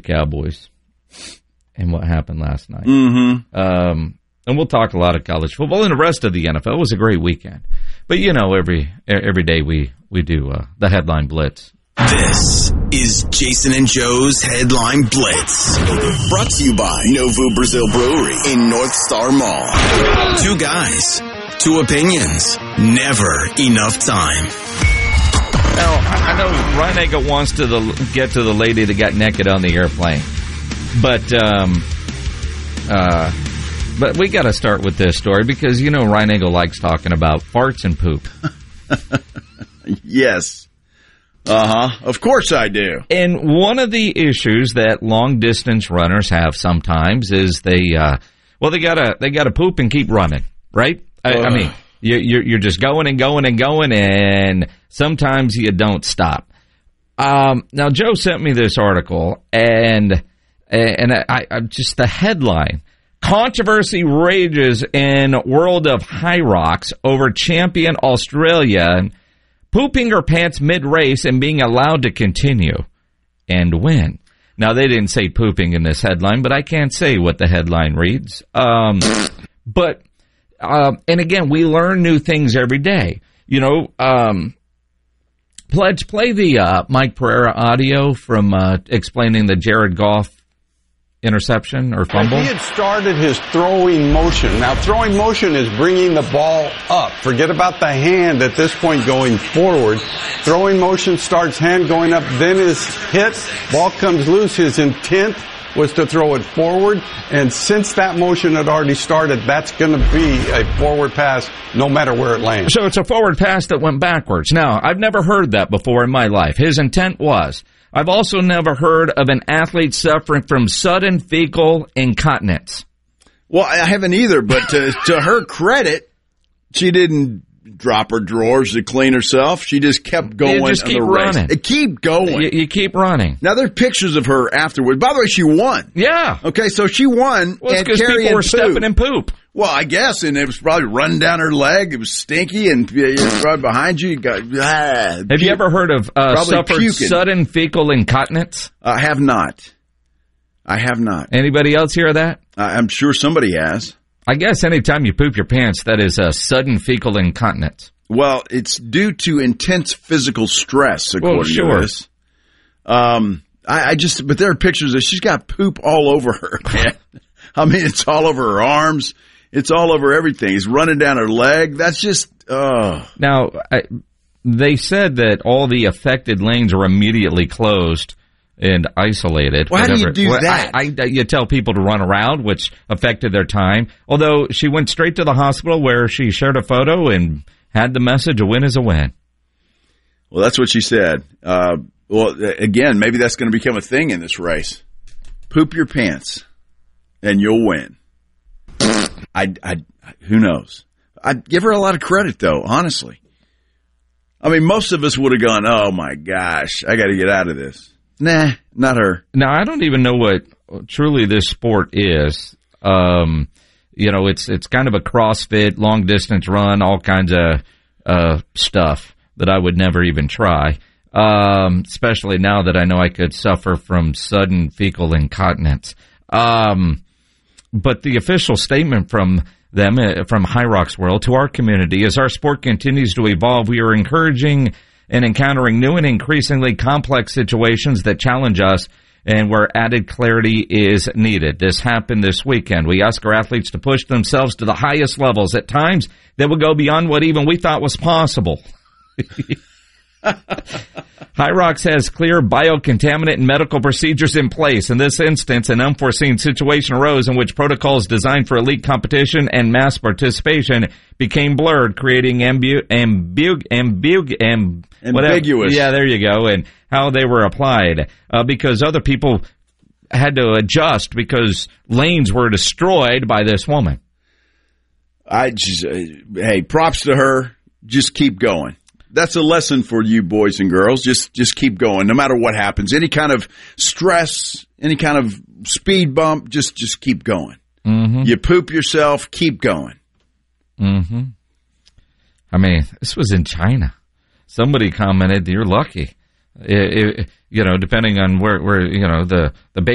Cowboys and what happened last night. Mm-hmm. And we'll talk a lot of college football and the rest of the NFL. It was a great weekend. But, you know, every day we do the Headline Blitz. This is Jason and Joe's Headline Blitz. Brought to you by Novo Brazil Brewery in North Star Mall. Two guys, two opinions, never enough time. Now, I know Ryan Nagel wants to get to the lady that got naked on the airplane. But we got to start with this story because, you know, Ryan Nagel likes talking about farts and poop. Yes. Of course I do. And one of the issues that long-distance runners have sometimes is they gotta poop and keep running, right? I mean, you're just going and going and going, and sometimes you don't stop. Now, Joe sent me this article, and I just the headline: controversy rages in world of high rocks over champion Australian pooping her pants mid-race and being allowed to continue and win. Now, they didn't say pooping in this headline, but I can't say what the headline reads. And again, we learn new things every day. You know, Pledge, play the Mike Pereira audio from explaining the Jared Goff interception or fumble. He had started his throwing motion. Now, throwing motion is bringing the ball up. Forget about the hand at this point going forward. Throwing motion starts hand going up, then is hit. Ball comes loose. His intent was to throw it forward. And since that motion had already started, that's going to be a forward pass no matter where it lands. So it's a forward pass that went backwards. Now, I've never heard that before in my life. His intent was. I've also never heard of an athlete suffering from sudden fecal incontinence. Well, I haven't either, but to her credit, she didn't drop her drawers to clean herself. She just kept going. You just keep running. Keep going. You keep running. Now, there are pictures of her afterwards. By the way, she won. Yeah. Okay, so she won. Well, it's because people were stepping in poop. Well, I guess, and it was probably running down her leg. It was stinky, and right behind you, you got. Have you ever heard of suffered sudden fecal incontinence? I have not. Anybody else hear of that? I'm sure somebody has. I guess anytime you poop your pants, that is a sudden fecal incontinence. Well, it's due to intense physical stress, according to this. But there are pictures of she's got poop all over her, man. I mean, it's all over her arms. It's all over everything. It's running down her leg. That's just, Now, they said that all the affected lanes are immediately closed and isolated. Well, how do you do that? You tell people to run around, which affected their time. Although she went straight to the hospital where she shared a photo and had the message, a win is a win. Well, that's what she said. Well, again, maybe that's going to become a thing in this race. Poop your pants and you'll win. Who knows? I'd give her a lot of credit, though, honestly. I mean, most of us would have gone, oh, my gosh, I got to get out of this. Nah, not her. Now, I don't even know what truly this sport is. You know, it's kind of a CrossFit, long-distance run, all kinds of stuff that I would never even try, especially now that I know I could suffer from sudden fecal incontinence. But the official statement from them, from High Rocks World to our community, as our sport continues to evolve, we are encouraging and encountering new and increasingly complex situations that challenge us and where added clarity is needed. This happened this weekend. We ask our athletes to push themselves to the highest levels. At times, they will go beyond what even we thought was possible. High Rocks has clear biocontaminant and medical procedures in place. In this instance, an unforeseen situation arose in which protocols designed for elite competition and mass participation became blurred, creating ambiguous. Yeah, there you go. And how they were applied, because other people had to adjust because lanes were destroyed by this woman. Hey, props to her. Just keep going. That's a lesson for you boys and girls. Just keep going, no matter what happens. Any kind of stress, any kind of speed bump, just keep going. Mm-hmm. You poop yourself, keep going. Mm-hmm. I mean, this was in China. Somebody commented, "You're lucky." You know, depending on where you know the